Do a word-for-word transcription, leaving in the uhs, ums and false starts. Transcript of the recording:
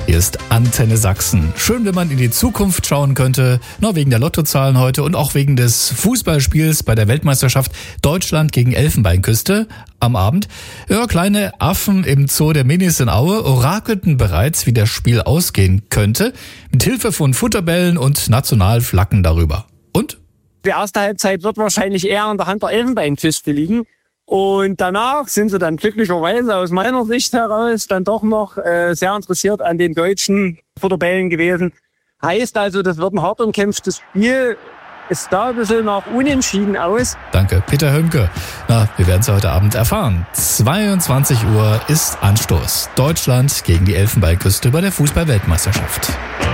Hier ist Antenne Sachsen. Schön, wenn man in die Zukunft schauen könnte, nur wegen der Lottozahlen heute und auch wegen des Fußballspiels bei der Weltmeisterschaft Deutschland gegen Elfenbeinküste am Abend. Ja, kleine Affen im Zoo der Minis in Aue orakelten bereits, wie das Spiel ausgehen könnte, mit Hilfe von Futterbällen und Nationalflaggen darüber. Und? Die erste Halbzeit wird wahrscheinlich eher in der Hand der Elfenbeinküste liegen. Und danach sind sie dann glücklicherweise aus meiner Sicht heraus dann doch noch äh, sehr interessiert an den deutschen Futterbällen gewesen. Heißt also, das wird ein hart umkämpftes Spiel. Es sah ein bisschen nach Unentschieden aus. Danke, Peter Hömke. Na, wir werden es heute Abend erfahren. zweiundzwanzig Uhr ist Anstoß. Deutschland gegen die Elfenbeinküste bei der Fußball-Weltmeisterschaft.